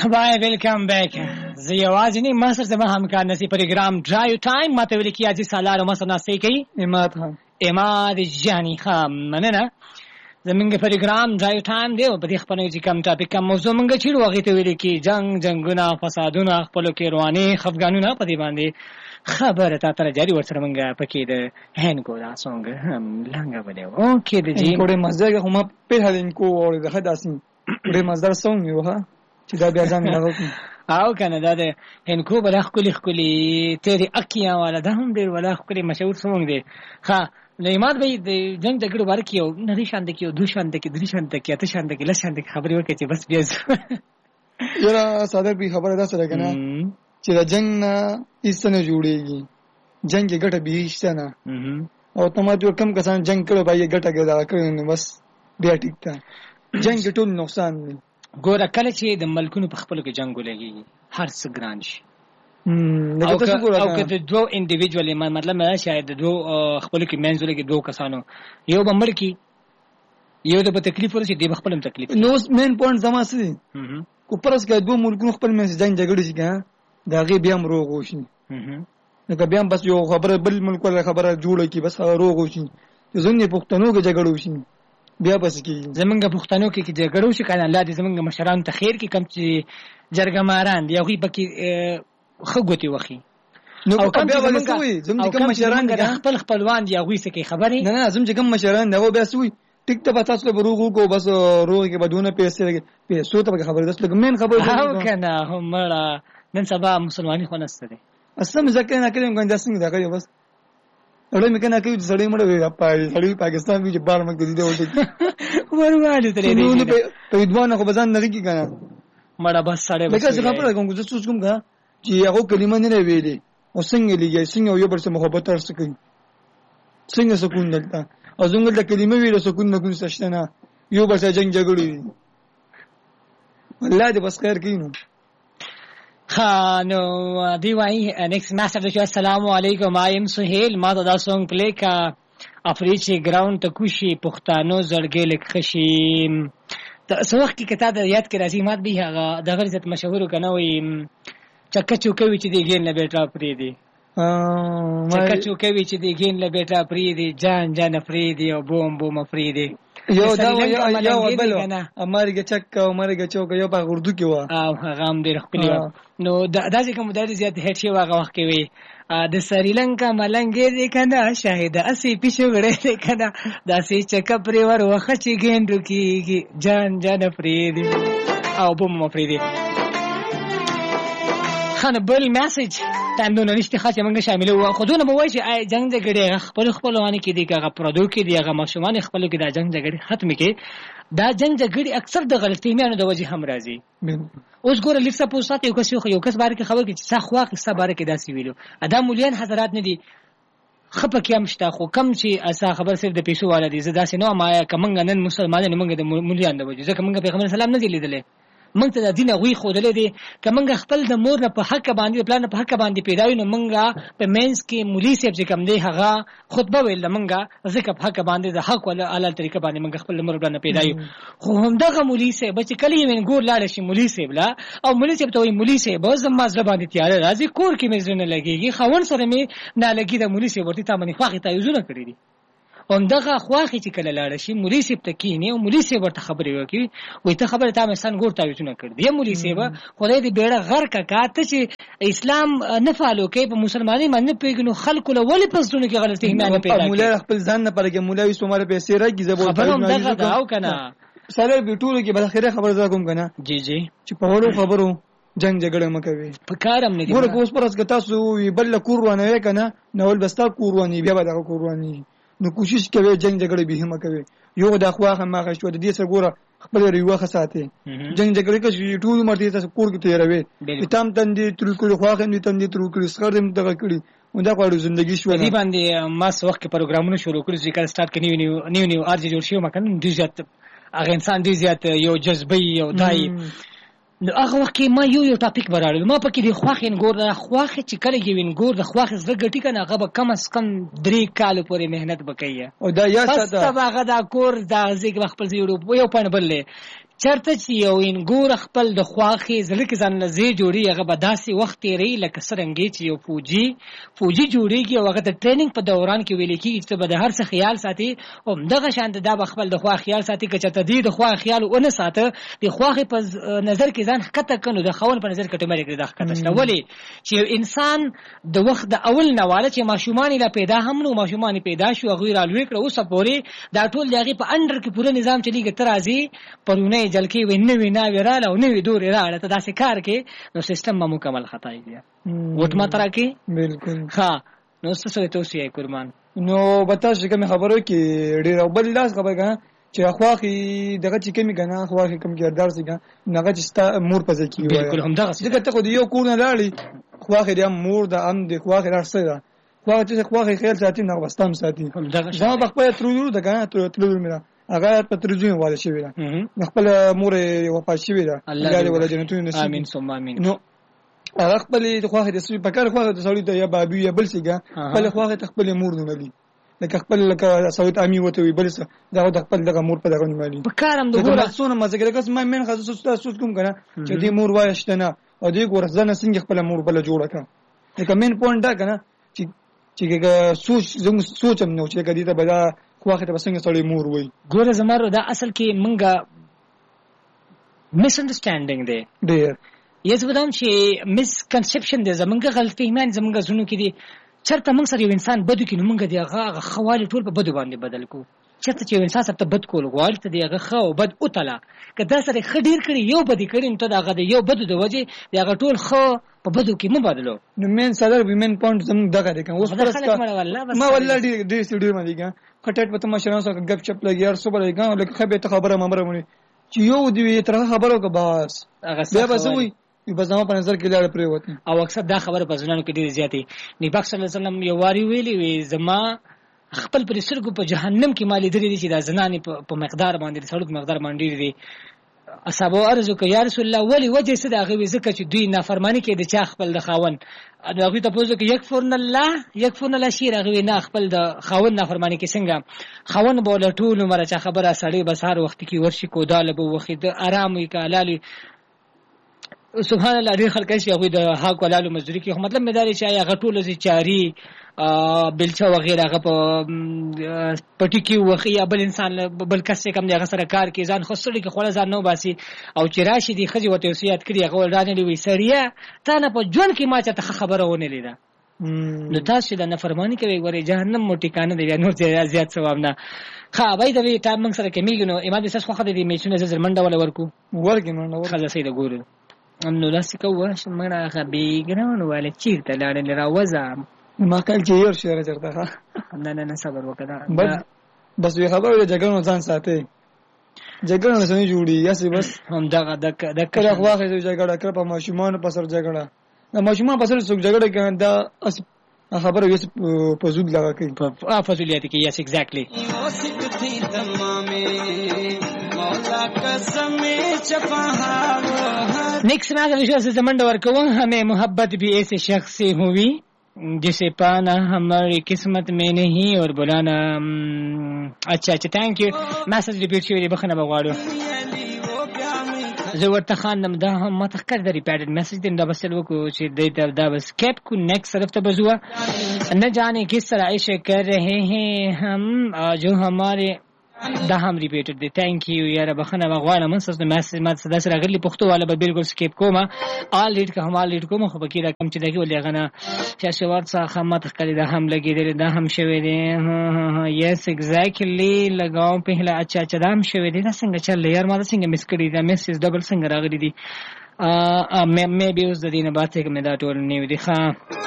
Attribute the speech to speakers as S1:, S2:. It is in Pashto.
S1: Bye, welcome back. زه یوازې نه ما سره زما همکار نسی پروګرام ډرایو ټایم ماته ویل کی اجي سالار ما سره ناسې کوي اماد جاني خام مننه زمونږ پروګرام ډرایو ټایم دی په دې خپل چې کوم ټاپک کوم موضوع مونږ چیرې وغه ته ویل کی جنگونه فسادونه خپل کې رواني خفګانونه په دې باندې خبره تا تر جاری ورسره مونږ پکې د هنګو دا سونګ هم لنګ بده اوکې د جی
S2: کوړه مزه هم په هلین کو اور د خداسي ډېر مزدار سونګ یو ها چې دا بیا ځان نه وکړي
S1: او کنه دا د هنکو بلخ کلی تیری اکیاں والا دا هم ډیر ولا کلی مشهور سونګ دی ها نعمت به د جنگ د ګړو بار کیو نه شاند کیو دو شاند کی درې شاند کی اته شاند کی لشاند کی خبرې وکړي چې بس بیا
S2: یاره صادق به خبره ده سره کنه چې دا جنگ نه هیڅ نه جوړیږي جنگ کې ګټه به هیڅ نه او تماته کم کسان جنگ کړو به یې ګټه ګټه کړو نو بس بیا ټیک تا جنگ ټول نقصان دی
S1: ګوره کله چې د ملکونو په خپل کې جنگ ولګي هر څه ګران شي او که د دوه انډیویډوال مطلب مې شاید د دوه خپل کې منځول کې دوه کسانو یو بمړ کې یو د په تکلیف ورسي دی خپل تکلیف
S2: نو مین پوینټ زما سي کو پرس کې دوه ملکونو خپل منځ جنگ جګړه شي کنه دا غي بیا مروغ وشي نو که بیا بس یو خبره بل ملک ولا خبره جوړه کی بس روغ وشي ځنې پښتنو کې جګړه وشي بیا بس کی
S1: زمونږ پښتنو کې جګړه وشي کنه الله دې زمونږ مشران ته خیر کې کم چې جرګه ماران دی هغه پکې خغوتی وخی
S2: نو بیا ولسوي زموږ کوم مشران
S1: د خپل خپلوان دی هغه څه کې خبرې
S2: نه زموږ کوم مشران دا بیا سوي ټیک ته پتا څه بروغو کو بس روغ کې بدونه پیسې ته خبره ده څه مين خبره
S1: او کنه همړه نن سبا مسلمانۍ خو نسته دي
S2: اسم ځکه نه کړم ګنده څنګه دا کوي بس اړې مې کنه کوي سړی مړ وي سړی پاکستان کې بار مګ دي ولته
S1: ورواله ترې
S2: نو په دوانه خو بزن نه کیږي کنه
S1: مړه بس سړی
S2: بس لکه څنګه پر کوم څه سوچ کوم کا چې هغه کلمه نه ویلې او څنګه لګي څنګه یو بل سره محبت تر څه کوي څنګه سکون دلته او څنګه د کلمه ویلې سکون نه کوي څه نه یو بل سره جنگ جګړې الله دې بس خیر کینو
S1: ها نو دی وای نیکسٹ میسج دی السلام علیکم ایم سہیل ما دا سونگ پلی کا افریچی گراوند ته کوشي پښتانو زړګې لکھشیم ته سوخ کی کته د یاد کې راځي مات به هغه د غرضت مشهور کنه وي چکه چوکوي چې دی ګین له بیٹا پری دی چکه چوکوي چې دی ګین له بیٹا پری دی جان پری دی او بوم بوم پری دی
S2: یو دا یو بل امریکا چک امریکا چوک یو په اردو کې و
S1: او هغه هم ډېر خپل نو دا چې کوم د زیات هټ شي واغه وخت کې وي د سریلانکا ملنګې دې کنه شاهد اسی پښو غړې دې کنه داسې چک پرې ور وخت چې ګیندو کېږي جان فریدي او بوم فریدي خان بل میسج تاندونه نشته خاصه موږ شامل وو خودونه مو وایي چې جنگ جګړه خپلوانه کې دي هغه پردو کې دي هغه ماشومان خپل کې دا جنگ جګړه ختم کې دا جنگ جګړه اکثر د غلطیانو د وجه هم راځي اوس ګوره لیکسه پوسټ یو کس بار کې خبر کې چې صحوا قصه بار کې داسې ویلو ادا مولیان حضرات نه دي خپه کې هم شته خو کم چې اسا خبر صرف د پیسو والا دي زدا سينو ما کمنګ نن مسلمانانو موږ د مولیان د وجه ځکه موږ پیغمبر سلام نه دی لیدلې موږ ته د دین غوي خودلې دي کومنګ خپل د مور نه په حق باندې پلان په حق باندې پیدایو نو موږ په مینس کې مولوی صاحب چې کوم دی هغه خطبه ویل موږ ځکه په حق باندې د حق ولا اعلی طریقه باندې موږ خپل مور باندې پیدایو خو هم دغه مولوی صاحب چې کلی وین ګور لاړ شي مولوی صاحب لا او مولوی صاحب ته وي مولوی صاحب زما زبان تیار راځي کور کې مې زنه لګيږي خاون سره مې نه لګي د مولوی صاحب ورته تامنې خواخې ته یوزونه کړی دي همدغه خواخې چې کله لاړ شي مولوی صاحب ته کینی او مولوی صاحب ورته خبرې وکړي وای ته خبره تاسو سن ګور ته یوزونه کړی دی مولوی صاحب خدای دې بیړه غر کا کاته چې اسلام نه فالو کوي په مسلمانۍ باندې پیګنو خلکو له ولې پسونه کې غلطي نه پیدا کوي
S2: مولوی خپل ځان نه پرګه مولوی سومره پیسې راګي زبو
S1: دغه دا او کنه
S2: سره بیٹولو کې بل خیره خبر زړه کوم کنه
S1: جی
S2: چې په ورو خبرو جنگ جګړه مکوي
S1: په کارم نه دی
S2: ګوره کوس پرس که تاسو بل کورونه کنه نو بستا کورونی بیا به دغه کورونی نو کوشش کوي جنگ جګړه به هم کوي یو د اخواخه ماخه شو د دې سره ګوره خپل ریوخه ساتي جنگ جګړه کې ټول مرتي تاسو کور کې تیروي تام تندې تر کول خواخه نه تندې تر کول سره دم دغه کړی دا غواړو ژوندۍ شو
S1: دی باندې ما څو وخت پروګرامونه شروع کړی چې کله سٹارټ کړي نیو ارجی جوړ شو مکه د زیات هغه انسان دی زیات یو جذبي یو دای نو هغه وخت ما یو ټاپک براړل ما پکې د خواخین ګور د خواخه چې کله یوین ګور د خواخ زړه ګټی کنه هغه به کم از کم 3 کال پورې مهنت وکړي
S2: او دا یا
S1: څه هغه دا کور د ځګ خپل یو پن بللې چرته چې یو انګور خپل د خواخې زړه کې ځان لزی جوړي هغه به داسې وخت تیری لکه څرنګه چې یو فوجي جوړیږي او هغه د ټریننګ په دوران کې ویل کېږي چې به د هر څه خیال ساتي او دغه شان د خپل د خوا خیال ساتي که چرته دی د خوا خیال ونه ساته د خواخې په نظر کې ځان ښکته کړو د خاون په نظر کې ټمرې کړي د ښکته شته ولې چې انسان د وخت د اول نواله چې ماشومان لا پیدا هم نو ماشومان پیدا شو غویر الوی کړو اوس پورې دا ټول دغه په انډر کې پوره نظام چلیږي تر ازي پرونه جلکی وینوي نا وراله او نوې دور راړه ته داسې کار کې نو سیستم به مکمل خطا دی وټ ما تر کې
S2: بالکل
S1: ها نو څه توصیه قربان
S2: نو بتاش کوم خبرو کې ډیر بل لاس خبر کنه چې اخواخي دغه چې کمی کنه اخواخي کم کردار سي نغه چې ستا مور پځ کی وای
S1: بالکل هم دغه
S2: څه ته خو یو کور نه لاړی اخواخي د مور د ام د اخواخي راځي دا اخواخي خیال ساتي نه وستام ساتي دا بخپل ترورو دغه ترورو میرا هغه په ترجمه واله شوی دا خپل مور وفات شوی دا الله ولا جنتون نصیب
S1: امين ثم امين
S2: نو هغه خپل د خواخې د سوي په کار خواخې د سړی ته یا بابي یا بل سیګه خپل خواخې ته خپل مور نه لګي لکه خپل لکه سوي امي وته وي بل څه دا د خپل دغه مور په دغه نیمالي
S1: په کارم د ګور
S2: څونه مزه کې کس ما من خاصه سوچ کوم کنه چې دې مور وایشته نه او دې ګور ځنه څنګه خپل مور بل جوړه کا لکه مین پوینټ دا کنه چې سوچم نو چې کدي ته بدا خواخې ته څنګه سړی مور وي
S1: ګور زمارو دا اصل کې منګه مس انډرستانډینګ دی
S2: ډیر
S1: یز ودان چې مس کنسپشن دی زمونږ غلطی ایمان زمونږ زونو کې دي چرته موږ سره یو انسان بدو کې نو موږ دی هغه خواله ټول په بدو باندې بدل کو چرته چې یو انسان سره بد کول غواړي ته دی هغه خو بد او تعالی کدا سره خډیر کړي یو بدی کړي ته هغه دی یو بدو د وجه دی هغه ټول خو په بدو کې مبادلو
S2: نو مین صدر ویمن پوینټ زموږ دغه دی اوس پرسته ما والله ډیر سټډیو باندې کا کټټ په تماشا سره غب چپ لګي ار صبح لګا لکه خبره ممره مونږ چې یو دی تر خبرو کا بس هغه بسوي په ځما په نظر کې لاړ پرې وته
S1: او اکثر دا خبره په ځنانو کې ډیره زیاتې نبی صلی الله علیه وسلم یو واری ویلي وي زما خپل پر سرګو په جهنم کې مالې درې دي چې دا زنانې په مقدار باندې سړو په مقدار باندې دي اصحاب ارزو که یا رسول الله ولی وجه څه دا غوي زکه چې دوی نافرمانی کې د چا خپل د خاون هغه ته پوزو کې یکفرن الله شیر غوي نه خپل د خاون نافرمانی کې څنګه خاون بوله ټول عمر چا خبره سړی بس هر وخت کې ورشي کو داله بو وخت د آرام وي کالالي سبحان الله ډیر خلک شي هغه د حق ولالو مزدوري کې مطلب مداري چې هغه ټول زی چاري بلچا وغیرہ هغه په پټی کې وخی بل انسان بل کس کم دی هغه سره کار کې ځان خسرې کې خپل ځان نو باسي او چې راشي دی خځه وته وصیت کړی هغه ولرانه دی وی سړیا تا نه په جون کې ما ته خبره ونه لیدا نو تاسو د نفرمانی کوي ګورې جهنم مو ټیکانه دی نو زیات ثواب نه خا وای دا وی ټام موږ سره کمیږي نو امام دې خو خدای دې میچونه زر منډه ولا ورکو خزه سید ګور نو داسې کوه مړه غبیګران ولا چیرته لاړل راوځه
S2: ما کال چې یو شعر چرته
S1: نه صبر وکړه
S2: بس وی خبره د جګړو ځان ساتي جګړه نه سمې جوړي یاسي بس
S1: هم دغه
S2: کله واخې جګړه کړ په ماشومان په سر جګړه د ماشومان په سر څوک جګړه کوي دا خبره یې په زود لگا کوي
S1: په فضولیت کې یس ایگزیکټلی نیکس میں اگر وشواس سے زمنڈ ورکوں ہمیں محبت بھی ایسے شخص سے ہوئی جسے پانا ہماری قسمت میں نہیں اور بلانا اچھا تھینک یو میسج ریپیٹ شوی بخنه بغواړو زه ورته خاندم دا هم ما تخکر د ریپیټډ میسج دیم دا بس لوکو چې دا بس کیپ کو نیکسٹ طرف ته بزوا نہ جانے کس طرح عشق کر رہے ہیں ہم جو ہمارے دا هم ریپیټډ دی ثانک یو یاره بخنه بغواړم منسس د میسج ما صدا سره غلی پښتو والا به بالکل سکیپ کومه آل ریډ که هم آل ریډ کومه خو بکی رقم چې دغه ولې غنه چې شوار څخه مت کړی دا هم لګیدل دا هم شوی دی یس ایگزیکټلی لگاو پهلا اچھا دا هم شوی دی دا څنګه چل یار ما دا څنګه مس کړی دا میسج ډبل څنګه راغلی دی مې به اوس د دینه باتې کې مې دا ټول نیو دی ښا